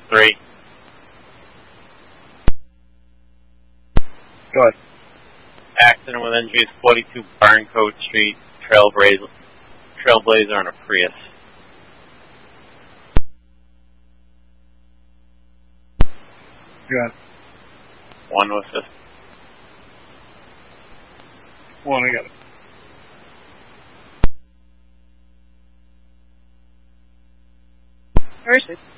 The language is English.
3. Go ahead. Accident with injuries, 42 Barncourt Street, Trailblazer on a Prius. Go ahead. 1 was just 1, I got it. Where is it?